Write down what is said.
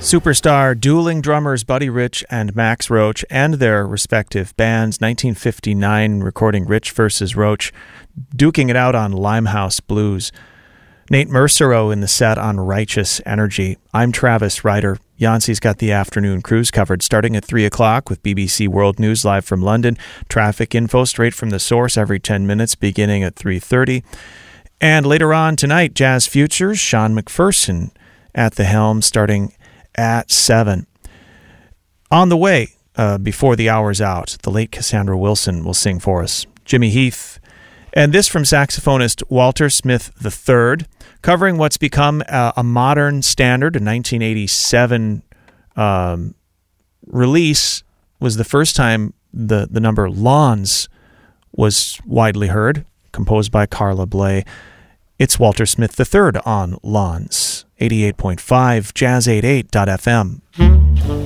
Superstar dueling drummers Buddy Rich and Max Roach and their respective bands, 1959 recording Rich versus Roach, duking it out on Limehouse Blues. Nate Mercereau in the set on Righteous Energy. I'm Travis Ryder. Yancey's got the afternoon cruise covered starting at 3 o'clock with BBC World News live from London. Traffic info straight from the source every 10 minutes beginning at 3:30. And later on tonight, Jazz Futures, Sean McPherson at the helm starting at 7. On the way, before the hour's out, the late Cassandra Wilson will sing for us. Jimmy Heath. And this from saxophonist Walter Smith III, covering what's become a modern standard. A 1987 release was the first time the number Lawns was widely heard, composed by Carla Bley. It's Walter Smith III on Lawns. 88.5 Jazz 88.fm.